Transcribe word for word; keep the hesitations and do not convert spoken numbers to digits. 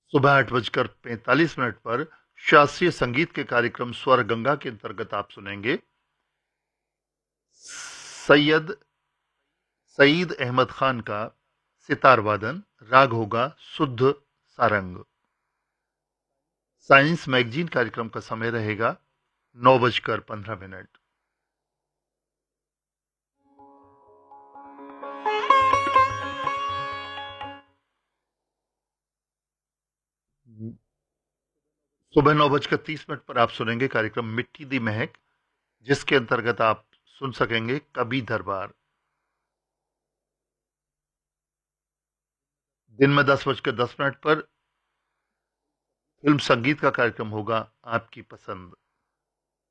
सुबह आठ बजकर पैंतालीस मिनट पर शास्त्रीय संगीत के कार्यक्रम स्वर गंगा के अंतर्गत आप सुनेंगे सैयद सईद अहमद खान का सितार वादन। राग होगा शुद्ध सारंग। साइंस मैगजीन कार्यक्रम का समय रहेगा नौ बजकर पंद्रह मिनट। सुबह नौ बजकर तीस मिनट पर आप सुनेंगे कार्यक्रम मिट्टी दी महक, जिसके अंतर्गत आप सुन सकेंगे कवि दरबार। दिन में दस बजकर दस मिनट पर फिल्म संगीत का कार्यक्रम होगा आपकी पसंद।